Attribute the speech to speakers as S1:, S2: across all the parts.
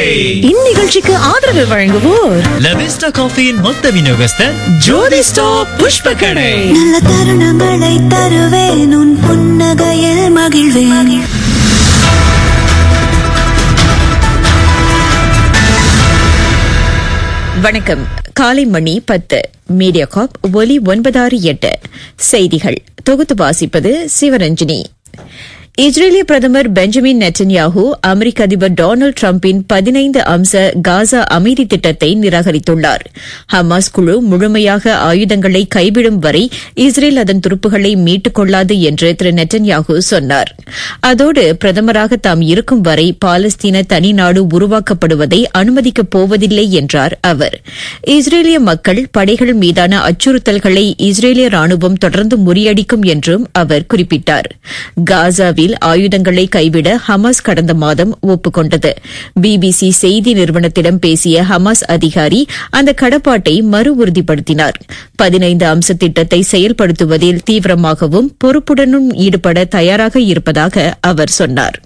S1: இந்நிகழ்ச்சிக்கு ஆதரவு வழங்குவோர்
S2: லவிஸ்டா காஃபியின் மொத்த விநியோகஸ்தர் ஜோதி ஸ்டாப் புஷ்பக்கடை.
S3: நல்ல தருணங்களை தருவேன், உன் புன்னகையில் மகிழ்வேன்.
S1: வணக்கம். காலை மணி 10. மீடியா காப் ஒலி 968 செய்திகள் தொகுத்து வாசிப்பது சிவரஞ்சனி. இஸ்ரேலிய பிரதமர் பெஞ்சமின் நெட்டன்யாஹூ அமெரிக்க அதிபர் டொனால்டு டிரம்பின் 15 அம்ச காசா அமைதி திட்டத்தை நிராகரித்துள்ளார். ஹமாஸ் குழு முழுமையாக ஆயுதங்களை கைவிடும் வரை இஸ்ரேல் அதன் துருப்புகளை மீட்டுக் கொள்ளாது என்று திரு நெட்டன்யாஹூ சொன்னார். அதோடு பிரதமராக தாம் இருக்கும் வரை பாலஸ்தீன தனிநாடு உருவாக்கப்படுவதை அனுமதிக்கப் போவதில்லை என்றார் அவர். இஸ்ரேலிய மக்கள் படைகள் மீதான அச்சுறுத்தல்களை இஸ்ரேலிய ராணுவம் தொடர்ந்து முறியடிக்கும் என்றும் அவர் குறிப்பிட்டார். காசாவில் ஆயுதங்களை கைவிட ஹமாஸ் கடந்த மாதம் ஒப்புக்கொண்டது. பிபிசி செய்தி நிறுவனத்திடம் பேசிய ஹமாஸ் அதிகாரி அந்த கடப்பாட்டை மறு உறுதிப்படுத்தினார். 15 அம்ச திட்டத்தை செயல்படுத்துவதில் தீவிரமாகவும் பொறுப்புடனும் ஈடுபட தயாராக இருப்பதாக அவர் சொன்னார்.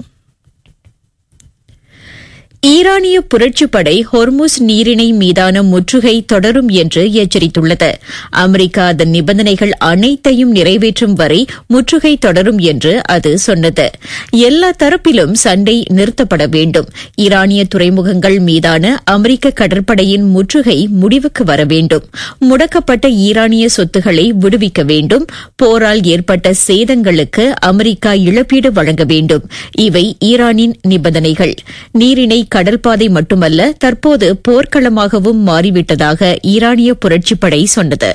S1: ஈரானிய புரட்சிப்படை ஹொர்முஸ் நீரிணை மீதான முற்றுகை தொடரும் என்று எச்சரித்துள்ளது. அமெரிக்கா அதன் நிபந்தனைகள் அனைத்தையும் நிறைவேற்றும் வரை முற்றுகை தொடரும் என்று அது சொன்னது. எல்லா தரப்பிலும் சண்டை நிறுத்தப்பட வேண்டும். ஈரானிய துறைமுகங்கள் மீதான அமெரிக்க கடற்படையின் முற்றுகை முடிவுக்கு வர வேண்டும். முடக்கப்பட்ட ஈரானிய சொத்துக்களை விடுவிக்க வேண்டும். போரால் ஏற்பட்ட சேதங்களுக்கு அமெரிக்கா இழப்பீடு வழங்க வேண்டும். இவை ஈரானின் நிபந்தனைகள். நீரிணை கடல்பாதை மட்டுமல்ல, தற்போது போர்க்களமாகவும் மாறிவிட்டதாக ஈரானிய புரட்சிப்படை சொன்னது.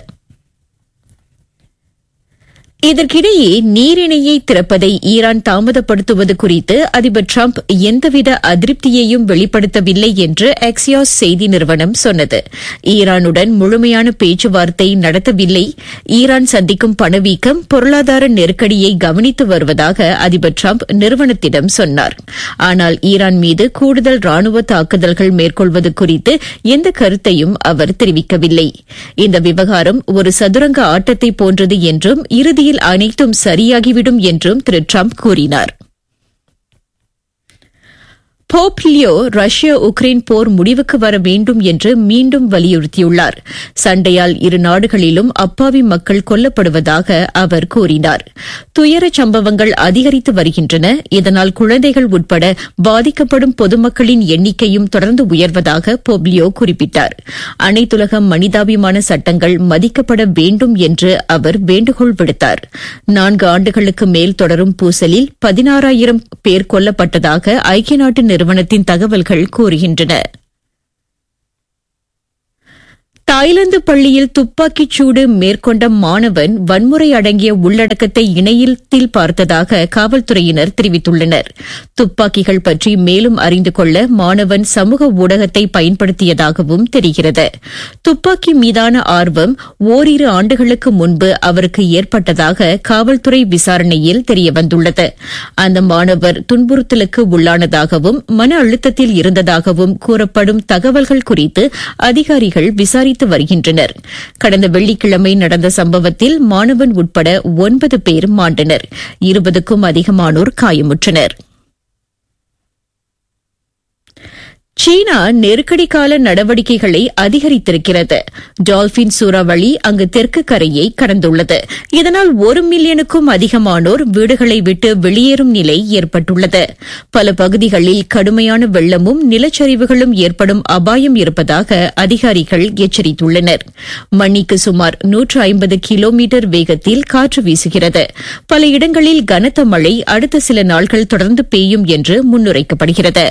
S1: இதற்கிடையே நீரிணையை திறப்பதை ஈரான் தாமதப்படுத்துவது குறித்து அதிபர் டிரம்ப் எந்தவித அதிருப்தியையும் வெளிப்படுத்தவில்லை என்று எக்ஸியோஸ் செய்தி நிறுவனம் சொன்னது. ஈரானுடன் முழுமையான பேச்சுவார்த்தை நடத்தவில்லை. ஈரான் சந்திக்கும் பணவீக்கம், பொருளாதார நெருக்கடியை கவனித்து வருவதாக அதிபர் டிரம்ப் நிறுவனத்திடம் சொன்னார். ஆனால் ஈரான் மீது கூடுதல் ராணுவ தாக்குதல்கள் மேற்கொள்வது குறித்து எந்த கருத்தையும் அவர் தெரிவிக்கவில்லை. இந்த விவகாரம் ஒரு சதுரங்க ஆட்டத்தை போன்றது என்றும் இறுதியில் அனைத்தும் சரியாகிவிடும் என்றும் திரு டிரம்ப் கூறினார். போப் லியோ ரஷ்ய உக்ரைன் போர் முடிவுக்கு வர வேண்டும் என்று மீண்டும் வலியுறுத்தியுள்ளார். சண்டையால் இரு நாடுகளிலும் அப்பாவி மக்கள் கொல்லப்படுவதாக அவர் கூறினார். துயரச் சம்பவங்கள் அதிகரித்து வருகின்றன. இதனால் குழந்தைகள் உட்பட பாதிக்கப்படும் பொதுமக்களின் எண்ணிக்கையும் தொடர்ந்து உயர்வதாக போப் லியோ குறிப்பிட்டார். அனைத்துலக மனிதாபிமான சட்டங்கள் மதிக்கப்பட வேண்டும் என்று அவர் வேண்டுகோள் விடுத்தார். 4 ஆண்டுகளுக்கு மேல் தொடரும் பூசலில் 16,000 பேர் கொல்லப்பட்டதாக ஐக்கிய நாட்டு நிறுவனத்தின் தகவல்கள் கூறுகின்றன. தாய்லாந்து பள்ளியில் துப்பாக்கிச் சூடு மேற்கொண்ட மாணவன் வன்முறை அடங்கிய உள்ளடக்கத்தை இணையத்தில் பார்த்ததாக காவல்துறையினர் தெரிவித்துள்ளனர். துப்பாக்கிகள் பற்றி மேலும் அறிந்து கொள்ள மாணவன் சமூக ஊடகத்தை பயன்படுத்தியதாகவும் தெரிகிறது. துப்பாக்கி மீதான ஆர்வம் ஓரிரு ஆண்டுகளுக்கு முன்பு அவருக்கு ஏற்பட்டதாக காவல்துறை விசாரணையில் தெரியவந்துள்ளது. அந்த மாணவர் துன்புறுத்தலுக்கு உள்ளானதாகவும் மன அழுத்தத்தில் இருந்ததாகவும் கூறப்படும் தகவல்கள் குறித்து அதிகாரிகள் விசாரித்து வருகின்றனர். கடந்த வெள்ளிக்கிழமை நடந்த சம்பவத்தில் மாணவன் உட்பட 9 பேர் மாண்டனர். 20க்கும் அதிகமானோர் காயமுற்றனர். சீனா நெருக்கடி கால நடவடிக்கைகளை அதிகரித்திருக்கிறது. டால்பின் சூறாவளி அங்கு தெற்கு கரையை கடந்துள்ளது. இதனால் 1 மில்லியனுக்கும் அதிகமானோர் வீடுகளை விட்டு வெளியேறும் நிலை ஏற்பட்டுள்ளது. பல பகுதிகளில் கடுமையான வெள்ளமும் நிலச்சரிவுகளும் ஏற்படும் அபாயம் இருப்பதாக அதிகாரிகள் எச்சரித்துள்ளனர். மணிக்கு சுமார் 150 கிலோமீட்டர் வேகத்தில் காற்று வீசுகிறது. பல இடங்களில் கனத்த மழை அடுத்த சில நாட்கள் தொடர்ந்து பெய்யும் என்று முன்னுரைக்கப்படுகிறது.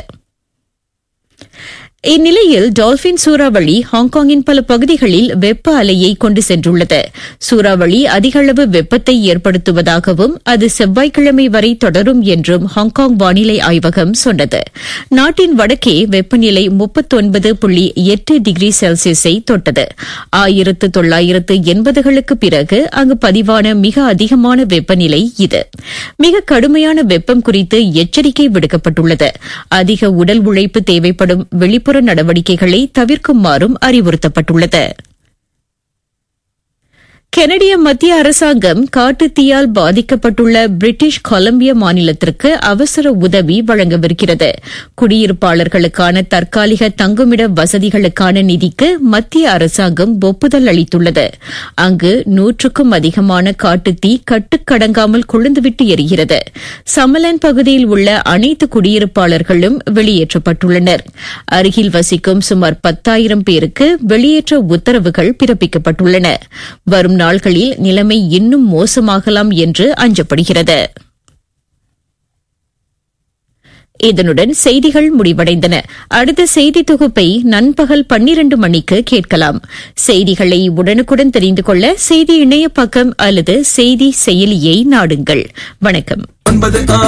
S1: இந்நிலையில் டால்பின் சூறாவளி ஹாங்காங்கின் பல பகுதிகளில் வெப்ப அலையை கொண்டு சென்றுள்ளது. சூறாவளி அதிகளவு வெப்பத்தை ஏற்படுத்துவதாகவும் அது செவ்வாய்க்கிழமை வரை தொடரும் என்றும் ஹாங்காங் வானிலை ஆய்வகம் சொன்னது. நாட்டின் வடக்கே வெப்பநிலை 39.8 டிகிரி செல்சியஸை தொட்டது. 1980களுக்கு பிறகு அங்கு பதிவான மிக அதிகமான வெப்பநிலை இது. மிக கடுமையான வெப்பம் குறித்து எச்சரிக்கை விடுக்கப்பட்டுள்ளது. அதிக உடல் உழைப்பு தேவைப்படும் வெளிப்புற நடவடிக்கைகளை தவிர்க்குமாறும் அறிவுறுத்தப்பட்டுள்ளது. கனடிய மத்திய அரசாங்கம் காட்டுத்தீயால் பாதிக்கப்பட்டுள்ள பிரிட்டிஷ் கொலம்பியா மாநிலத்திற்கு அவசர உதவி வழங்கவிருக்கிறது. குடியிருப்பாளர்களுக்கான தற்காலிக தங்குமிட வசதிகளுக்கான நிதிக்கு மத்திய அரசாங்கம் ஒப்புதல் அளித்துள்ளது. அங்கு 100க்கும் அதிகமான காட்டுத்தீ கட்டுக்கடங்காமல் கொழுந்துவிட்டு எரிகிறது. சமலன் பகுதியில் உள்ள அனைத்து குடியிருப்பாளர்களும் வெளியேற்றப்பட்டுள்ளனர். அருகில் வசிக்கும் சுமார் 10,000 பேருக்கு வெளியேற்ற உத்தரவுகள் பிறப்பிக்கப்பட்டுள்ளன. வரும் நாள்களில் நிலைமை இன்னும் மோசமாகலாம் என்று அஞ்சப்படுகிறது. இதனுடன் செய்திகள் முடிவடைந்தன. அடுத்த செய்தி தொகுப்பை நண்பகல் 12 மணிக்கு கேட்கலாம். செய்திகளை உடனுக்குடன் தெரிந்து கொள்ள செய்தி இணைய பக்கம் அல்லது செய்தி செயலியை நாடுங்கள். வணக்கம்.